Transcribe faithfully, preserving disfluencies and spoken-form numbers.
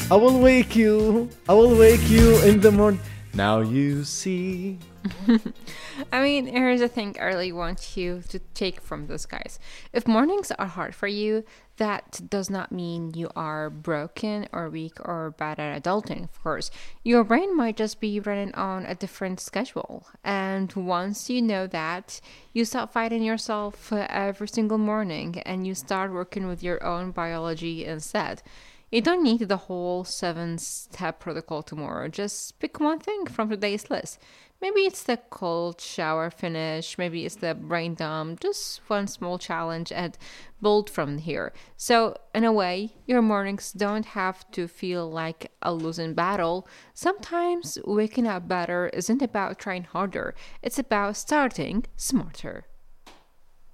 I will wake you. I will wake you in the morning. Now you see. I mean, here's the thing I really want you to take from this, guys. If mornings are hard for you, that does not mean you are broken or weak or bad at adulting, of course. Your brain might just be running on a different schedule. And once you know that, you stop fighting yourself uh, every single morning and you start working with your own biology instead. You don't need the whole seven step protocol tomorrow. Just pick one thing from today's list. Maybe it's the cold shower finish, maybe it's the brain dump, just one small challenge and build from here. So, in a way, your mornings don't have to feel like a losing battle. Sometimes waking up better isn't about trying harder, it's about starting smarter.